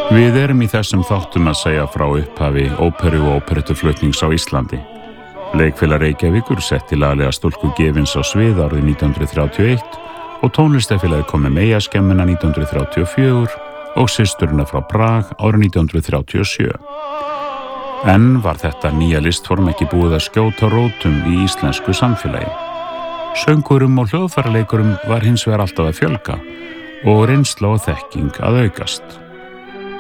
Við erum í þessum þáttum að segja frá upphafi óperu og óperettuflutnings á Íslandi. Leikfélag Reykjavíkur setti laglega Stúlku Gefins á svið árið 1931 og tónlistarfélagið kom með Meyjaskemmuna 1934 og Systurina frá Prag árið 1937. En var þetta nýja listform ekki búið að skjóta rótum í íslensku samfélagi? Söngurum og hljóðfæraleikurum var hins vegar alltaf að fjölga og reynsla og þekking að aukast.